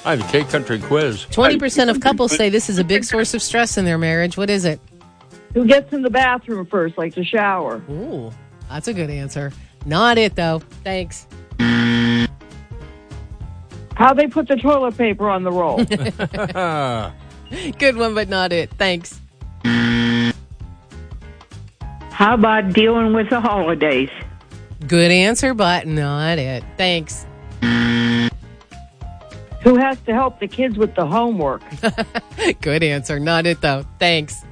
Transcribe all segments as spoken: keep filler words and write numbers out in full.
Hi, the K-Country Quiz. twenty percent of couples say this is a big source of stress in their marriage. What is it? Who gets in the bathroom first, like the shower? Ooh, that's a good answer. Not it, though. Thanks. How they put the toilet paper on the roll. Good one, but not it. Thanks. How about dealing with the holidays? Good answer, but not it. Thanks. Who has to help the kids with the homework? Good answer. Not it, though. Thanks.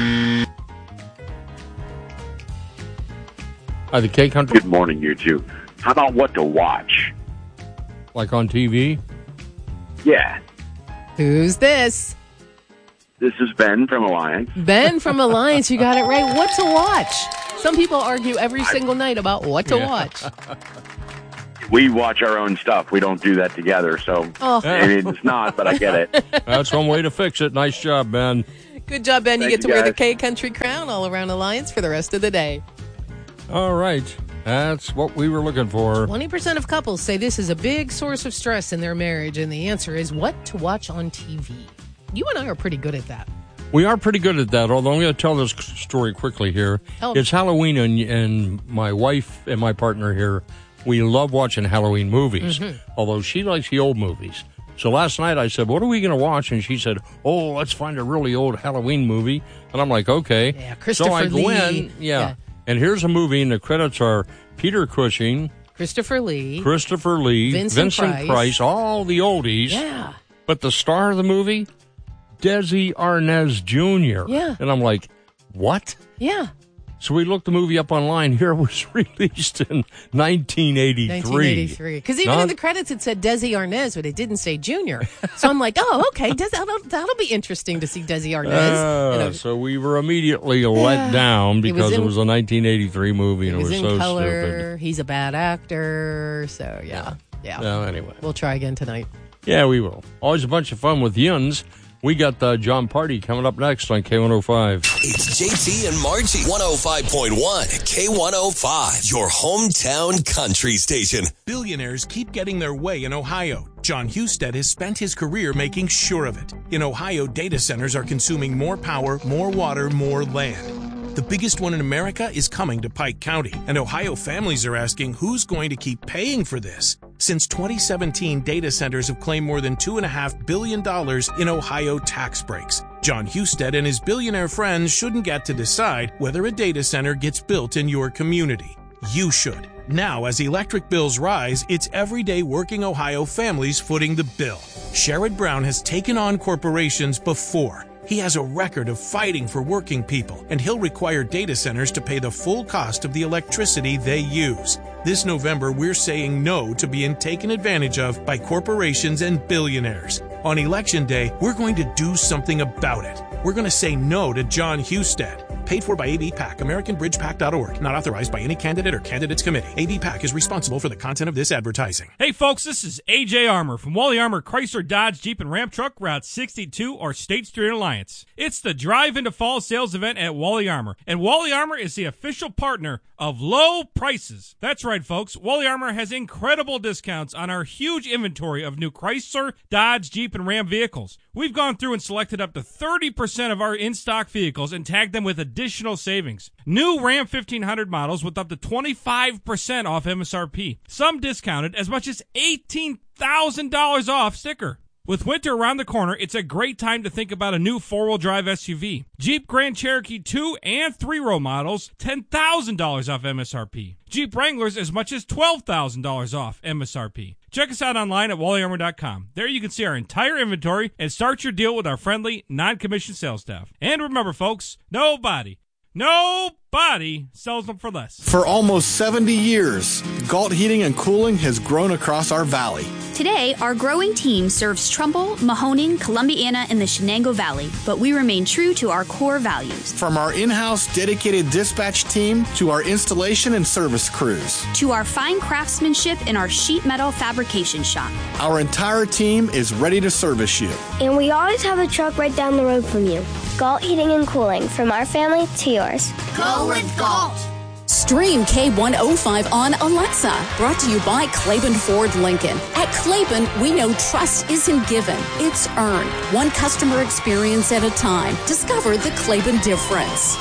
Hi, the K-Country. Good morning, you two. How about what to watch? Like on T V? Yeah. Who's this? This is Ben from Alliance. Ben from Alliance. You got it right. What to watch? Some people argue every single night about what to Yeah. watch. We watch our own stuff. We don't do that together, so Oh. I mean, it's not, but I get it. That's one way to fix it. Nice job, Ben. Good job, Ben. You Thank get to you, wear the guys. K-Country crown all around Alliance for the rest of the day. All right. That's what we were looking for. twenty percent of couples say this is a big source of stress in their marriage, and the answer is what to watch on T V. You and I are pretty good at that. We are pretty good at that, although I'm going to tell this story quickly here. Oh. It's Halloween, and, and my wife and my partner here, we love watching Halloween movies, Mm-hmm. although she likes the old movies. So last night I said, what are we going to watch? And she said, oh, let's find a really old Halloween movie. And I'm like, okay. Yeah, So Christopher I go Lee. in, yeah. Yeah. And here's a movie, and the credits are Peter Cushing, Christopher Lee. Christopher Lee, Vincent Price. Price. all the oldies. Yeah. But the star of the movie, Desi Arnaz Junior Yeah. And I'm like, what? Yeah. So we looked the movie up online. Here it was released in nineteen eighty-three. nineteen eighty-three. Because even Not- in the credits it said Desi Arnaz, but it didn't say Junior. So I'm like, oh, okay. Des- that'll, that'll be interesting to see Desi Arnaz. Uh, You know, so we were immediately let down He was because in- it was a nineteen eighty-three movie he and it was was in so color. stupid. He's a bad actor. So, yeah. Yeah. No, anyway. We'll try again tonight. Yeah, we will. Always a bunch of fun with Yuns. We got uh, John Party coming up next on K one oh five. It's J T and Margie. one oh five point one K one oh five. Your hometown country station. Billionaires keep getting their way in Ohio. John Husted has spent his career making sure of it. In Ohio, data centers are consuming more power, more water, more land. The biggest one in America is coming to Pike County, and Ohio families are asking who's going to keep paying for this. Since twenty seventeen, data centers have claimed more than two point five billion dollars in Ohio tax breaks. John Husted and his billionaire friends shouldn't get to decide whether a data center gets built in your community. You should. Now, as electric bills rise, it's everyday working Ohio families footing the bill. Sherrod Brown has taken on corporations before. He has a record of fighting for working people, and he'll require data centers to pay the full cost of the electricity they use. This November, we're saying no to being taken advantage of by corporations and billionaires. On Election Day, we're going to do something about it. We're going to say no to John Husted. Paid for by A B PAC, American Bridge Pac dot org. Not authorized by any candidate or candidates committee. A B PAC is responsible for the content of this advertising. Hey folks, this is A J Armour from Wally Armour Chrysler Dodge Jeep and Ram Truck, Route sixty-two or State Street in Alliance. It's the Drive into Fall sales event at Wally Armour, and Wally Armour is the official partner of low prices. That's right, folks. Wally Armour has incredible discounts on our huge inventory of new Chrysler, Dodge, Jeep, and Ram vehicles. We've gone through and selected up to thirty percent of our in-stock vehicles and tagged them with additional savings. New Ram fifteen hundred models with up to twenty-five percent off M S R P. Some discounted as much as eighteen thousand dollars off sticker. With winter around the corner, it's a great time to think about a new four-wheel drive S U V. Jeep Grand Cherokee two and three-row models, ten thousand dollars off M S R P. Jeep Wranglers as much as twelve thousand dollars off M S R P. Check us out online at wally armour dot com. There you can see our entire inventory and start your deal with our friendly, non-commissioned sales staff. And remember, folks, nobody, nobody sells them for less. For almost seventy years, Galt Heating and Cooling has grown across our valley. Today, our growing team serves Trumbull, Mahoning, Columbiana, and the Shenango Valley, but we remain true to our core values. From our in-house dedicated dispatch team to our installation and service crews. To our fine craftsmanship in our sheet metal fabrication shop. Our entire team is ready to service you. And we always have a truck right down the road from you. Galt Heating and Cooling, from our family to yours. Go with Galt! Stream K one oh five on Alexa. Brought to you by Claiborne Ford Lincoln. At Claiborne, we know trust isn't given, it's earned. One customer experience at a time. Discover the Claiborne difference.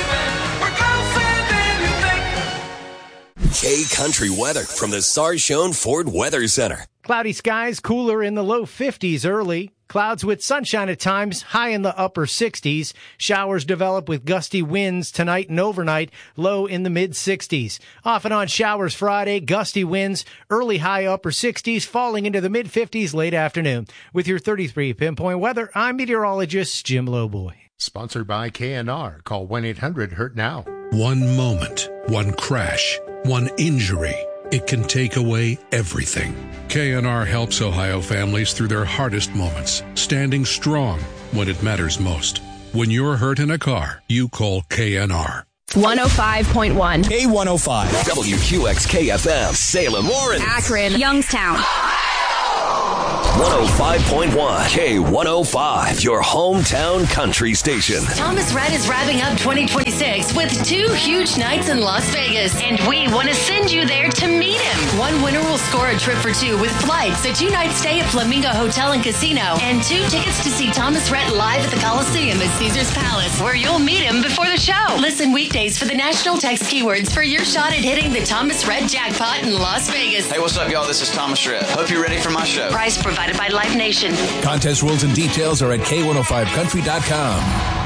K Country weather from the Sarshone Ford Weather Center. Cloudy skies, cooler in the low fifties early. Clouds with sunshine at times, high in the upper sixties. Showers develop with gusty winds tonight and overnight, low in the mid sixties. Off and on showers Friday, gusty winds, early high upper sixties, falling into the mid fifties late afternoon. With your thirty-three Pinpoint Weather, I'm meteorologist Jim Lowboy. Sponsored by K N R. Call one eight hundred hurt now. One moment, one crash, one injury. It can take away everything. K N R helps Ohio families through their hardest moments, standing strong when it matters most. When you're hurt in a car, you call K N R. one oh five point one. K one oh five. W Q X K F M. Salem, Warren. Akron. Youngstown. one oh five point one. K one oh five. Your hometown country station. Thomas Rhett is wrapping up twenty twenty-six with two huge nights in Las Vegas, and we want to send you there to meet him. One winner will score a trip for two with flights, a two-night stay at Flamingo Hotel and Casino, and two tickets to see Thomas Rhett live at the Coliseum at Caesars Palace, where you'll meet him before the show. Listen weekdays for the national text keywords for your shot at hitting the Thomas Rhett jackpot in Las Vegas. Hey, what's up, y'all? This is Thomas Rhett. Hope you're ready for my show. Prize provided by Live Nation. Contest rules and details are at K one oh five country dot com.